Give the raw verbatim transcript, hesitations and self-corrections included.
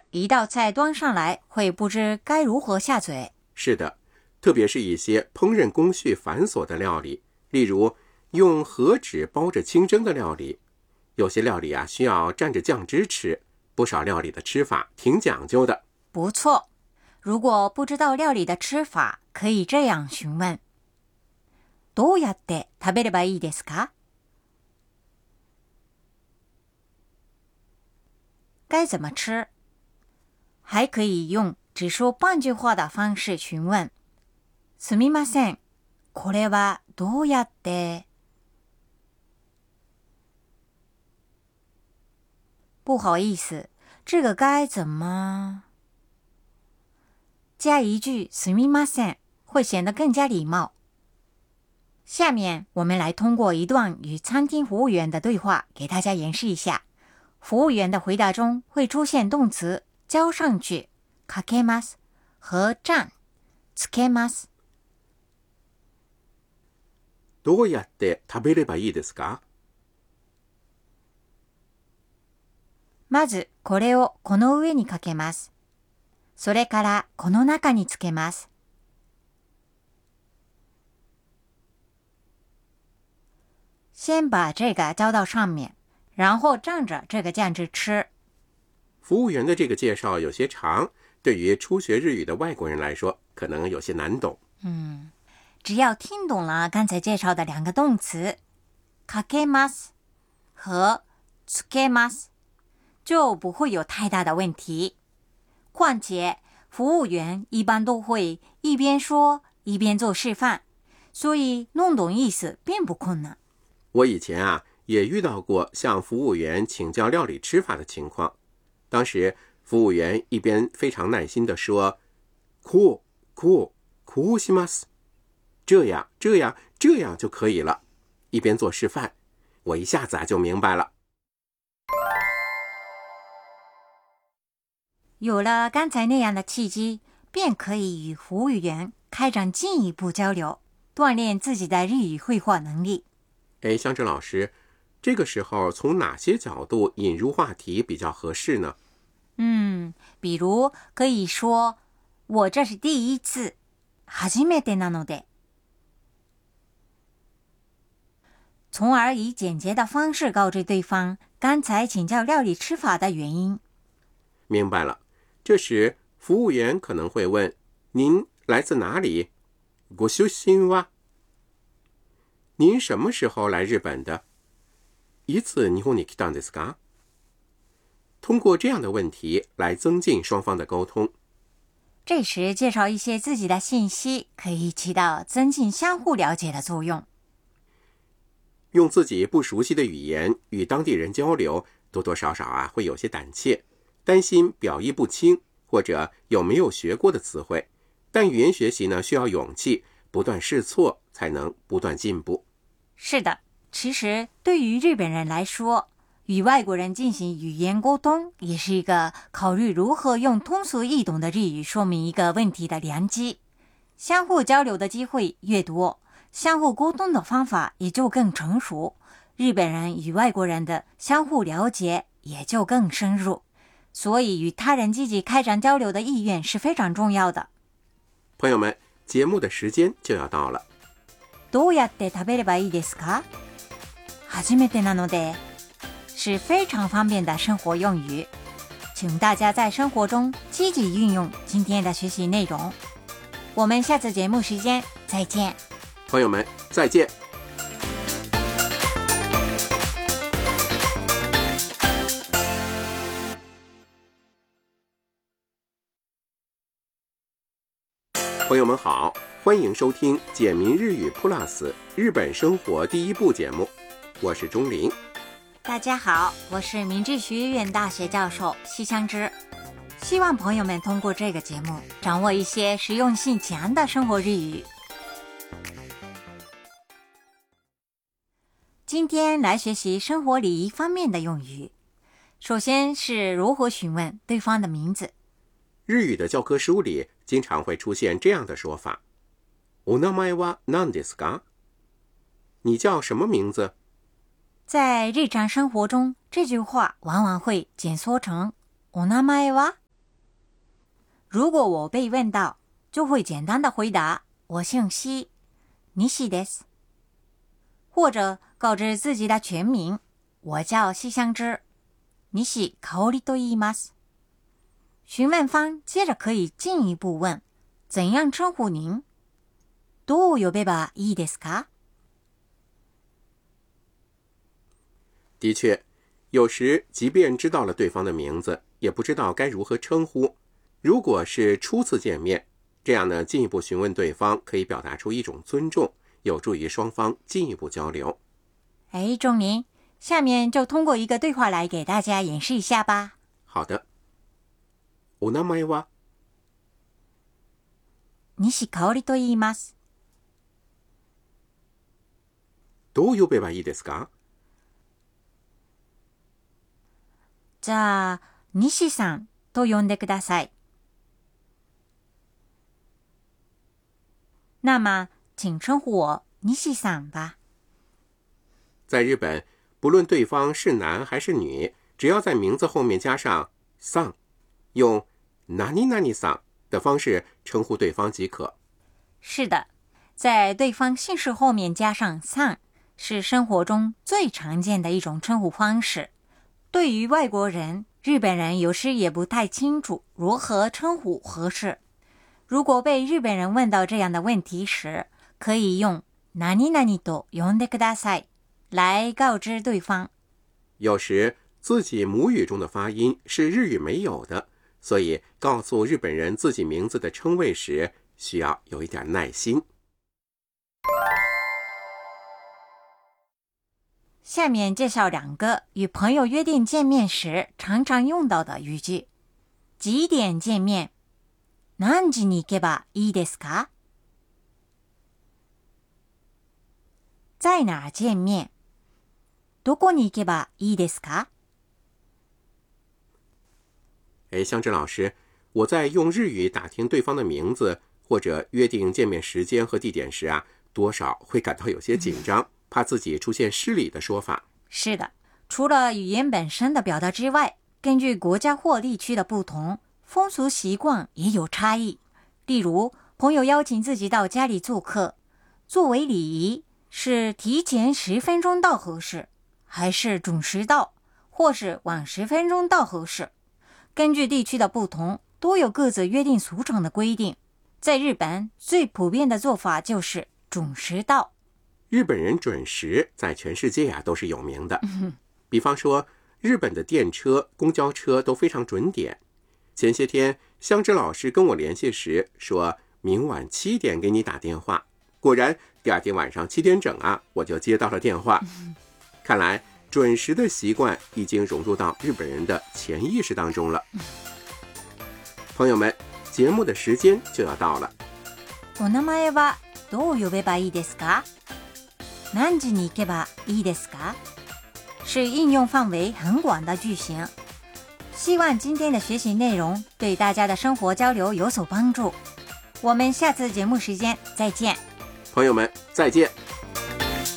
一道菜端上来会不知该如何下嘴。 是的，特别是一些烹饪工序繁琐的料理，例如用和纸包着清蒸的料理，有些料理啊需要蘸着酱汁吃，不少料理的吃法挺讲究的。 不错，如果不知道料理的吃法，可以这样询问：どうやって食べればいいですか？该怎么吃？还可以用只说半句话的方式询问：すみません、これはどうやって？不好意思，这个该怎么？加一句すみません会显得更加礼貌。下面我们来通过一段与餐厅服务员的对话给大家演示一下。服务员的回答中会出现动词浇上去かけます和蘸つけます。 どうやって食べればいいですか？ まずこれをこの上にかけます。それからこの中につけます。先把这个浇到上面，然后蘸着这个酱汁吃。 服务员的这个介绍有些长，对于初学日语的外国人来说可能有些难懂。 嗯，只要听懂了刚才介绍的两个动词かけます和つけます就不会有太大的问题。况且服务员一般都会一边说一边做示范，所以弄懂意思并不困难。 我以前啊也遇到过向服务员请教料理吃法的情况，当时服务员一边非常耐心地说こうこうこうします，这样这样这样就可以了，一边做示范，我一下子啊就明白了。 有了刚才那样的契机，便可以与服务员开展进一步交流，锻炼自己的日语绘画能力。 哎，香珍老师，这个时候从哪些角度引入话题比较合适呢？ 嗯，比如可以说我这是第一次，初めてなので，从而以简洁的方式告知对方刚才请教料理吃法的原因。 明白了，这时服务员可能会问：您来自哪里？ご出身は？您什么时候来日本的？いつ日本に来たんですか？通过这样的问题来增进双方的沟通。 这时介绍一些自己的信息，可以起到增进相互了解的作用。 用自己不熟悉的语言与当地人交流，多多少少啊会有些胆怯，担心表意不清，或者有没有学过的词汇。但语言学习呢，需要勇气，不断试错，才能不断进步。 是的，其实对于日本人来说，与外国人进行语言沟通也是一个考虑如何用通俗易懂的日语说明一个问题的良机。相互交流的机会越多，相互沟通的方法也就更成熟，日本人与外国人的相互了解也就更深入。所以与他人积极开展交流的意愿是非常重要的。 朋友们，节目的时间就要到了。 どうやって食べればいいですか？初めてなので是非常方便的生活用语，请大家在生活中积极运用今天的学习内容。我们下次节目时间再见。 朋友们，再见。朋友们好，欢迎收听简明日语 Plus 日本生活第一部节目，我是钟林。 大家好，我是明治学院大学教授西香织。希望朋友们通过这个节目掌握一些实用性强的生活日语。今天来学习生活礼仪方面的用语。首先是如何询问对方的名字。 日语的教科书里经常会出现这样的说法：お名前は何ですか？你叫什么名字？ 在日常生活中，这句话往往会简缩成お名前は。 如果我被问到，就会简单的回答我姓西，西です。或者告知自己的全名，我叫西香织，西香織と言います。询问方接着可以进一步问，怎样称呼您？どう呼べばいいですか？ 的确，有时即便知道了对方的名字，也不知道该如何称呼。如果是初次见面，这样呢，进一步询问对方可以表达出一种尊重，有助于双方进一步交流。 哎，钟林，下面就通过一个对话来给大家演示一下吧。 好的。お名前は？ 西香織と言います。 どう呼べばいいですか？ じゃあ、西さんと呼んでください。那么，请称呼我西さん吧。 在日本，不论对方是男还是女，只要在名字后面加上さん，用何々さん的方式称呼对方即可。 是的，在对方姓氏后面加上さん，是生活中最常见的一种称呼方式。对于外国人，日本人有时也不太清楚如何称呼合适。如果被日本人问到这样的问题时，可以用何々と呼んでください来告知对方。 有时自己母语中的发音是日语没有的，所以告诉日本人自己名字的称谓时，需要有一点耐心。 下面介绍两个与朋友约定见面时常常用到的语句。几点见面？何時に行けばいいですか？在哪儿见面？どこに行けばいいですか？ 哎，香织老师，我在用日语打听对方的名字或者约定见面时间和地点时啊，多少会感到有些紧张，嗯、怕自己出现失礼的说法。 是的，除了语言本身的表达之外，根据国家或地区的不同，风俗习惯也有差异。例如，朋友邀请自己到家里做客，作为礼仪，是提前十分钟到合适，还是准时到，或是晚十分钟到合适？根据地区的不同，都有各自约定俗成的规定。在日本，最普遍的做法就是准时到。 日本人准时在全世界啊都是有名的。比方说，日本的电车、公交车都非常准点。前些天，香织老师跟我联系时说，明晚七点给你打电话。果然，第二天晚上七点整啊，我就接到了电话。看来，准时的习惯已经融入到日本人的潜意识当中了。朋友们，节目的时间就要到了。 お名前はどう呼べばいいですか？何時に行けばいいですか？是应用范围很广的句型。希望今天的学习内容对大家的生活交流有所帮助。我们下次节目时间再见。 朋友们，再见。